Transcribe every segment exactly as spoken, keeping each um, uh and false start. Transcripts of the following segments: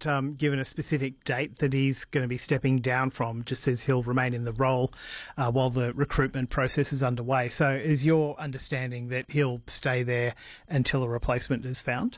hasn't um, given a specific date that he's going to be stepping down from, just says he'll remain in the role uh, while the recruitment process is underway. So is your understanding that he'll stay there until a replacement is found?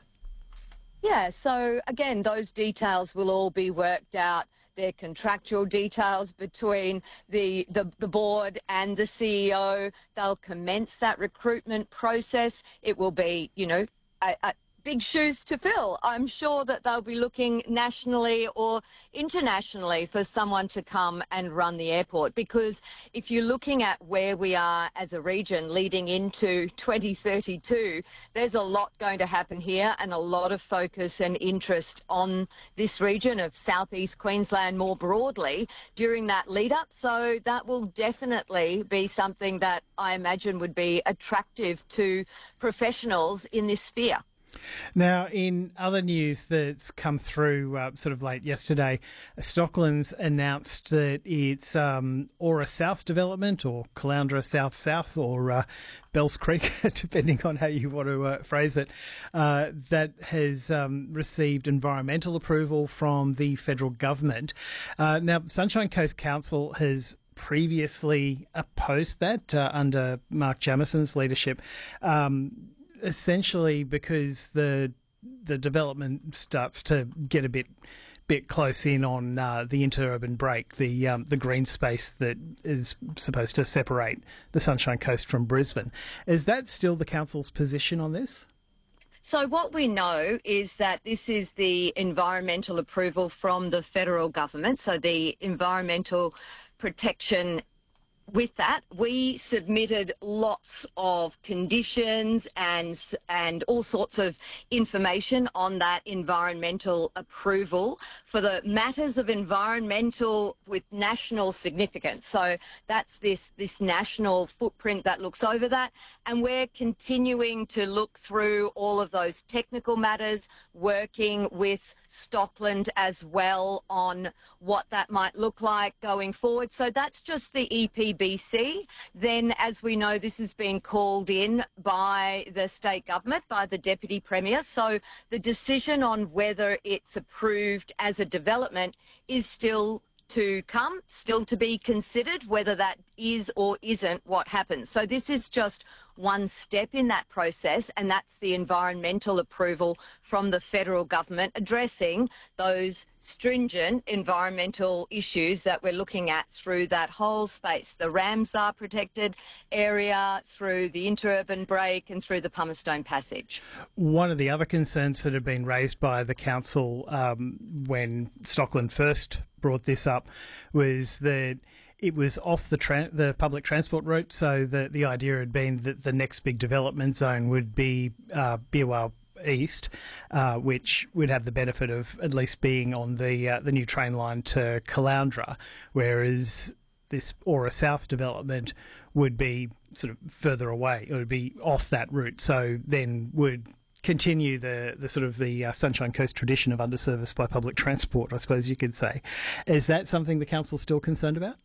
Yeah, so again, those details will all be worked out. They're contractual details between the, the, the board and the C E O. They'll commence that recruitment process. It will be, you know, a, a big shoes to fill. I'm sure that they'll be looking nationally or internationally for someone to come and run the airport, because if you're looking at where we are as a region leading into twenty thirty-two, there's a lot going to happen here and a lot of focus and interest on this region of southeast Queensland more broadly during that lead up. So that will definitely be something that I imagine would be attractive to professionals in this sphere. Now, in other news that's come through uh, sort of late yesterday, Stockland's announced that its um, Aura South development, or Caloundra South South, or uh, Bells Creek, depending on how you want to uh, phrase it, uh, that has um, received environmental approval from the federal government. Uh, now, Sunshine Coast Council has previously opposed that uh, under Mark Jamison's leadership. Um, Essentially, because the the development starts to get a bit bit close in on uh, the interurban break, the um, the green space that is supposed to separate the Sunshine Coast from Brisbane. Is that still the council's position on this? So what we know is that this is the environmental approval from the federal government, so the environmental protection. With that, we submitted lots of conditions and and all sorts of information on that environmental approval for the matters of environmental with national significance. So that's this, this national footprint that looks over that. And we're continuing to look through all of those technical matters, working with Stockland as well on what that might look like going forward. So that's just the E P B C. Then, as we know, this has been called in by the state government, by the Deputy Premier. So the decision on whether it's approved as a development is still to come, still to be considered, whether that is or isn't what happens. So this is just one step in that process, and that's the environmental approval from the federal government addressing those stringent environmental issues that we're looking at through that whole space, the Ramsar protected area, through the interurban break and through the Pumicestone Passage. One of the other concerns that have been raised by the council um, when Stockland first brought this up was that it was off the tra- the public transport route, so the, the idea had been that the next big development zone would be uh, Beerwah East, uh, which would have the benefit of at least being on the uh, the new train line to Caloundra, whereas this Aura South development would be sort of further away. It would be off that route, so then would continue the, the sort of the uh, Sunshine Coast tradition of underservice by public transport, I suppose you could say. Is that something the council's still concerned about?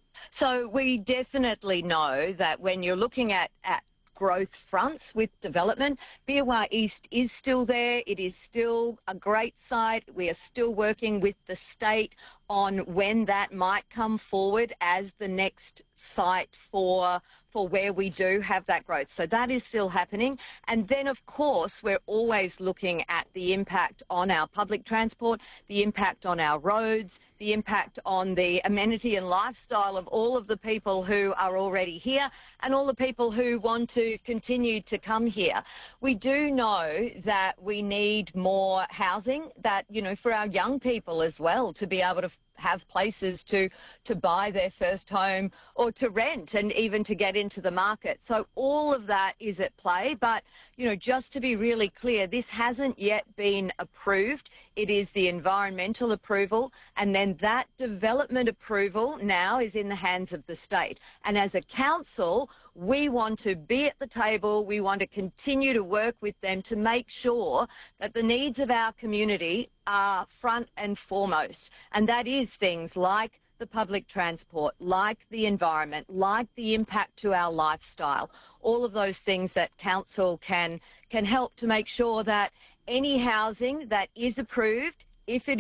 So we definitely know that when you're looking at, at growth fronts with development, Beerwah East is still there. It is still a great site. We are still working with the state on when that might come forward as the next site for for where we do have that growth. So that is still happening. And then, of course, we're always looking at the impact on our public transport, the impact on our roads, the impact on the amenity and lifestyle of all of the people who are already here and all the people who want to continue to come here. We do know that we need more housing, that, you know, for our young people as well, to be able to have places to to buy their first home or to rent and even to get into the market. So all of that is at play. But, you know, just to be really clear, this hasn't yet been approved. It is the environmental approval, and then that development approval now is in the hands of the state. And as a council, we want to be at the table. We want to continue to work with them to make sure that the needs of our community are front and foremost. And that is things like the public transport, like the environment, like the impact to our lifestyle, all of those things that council can, can help to make sure that any housing that is approved, if it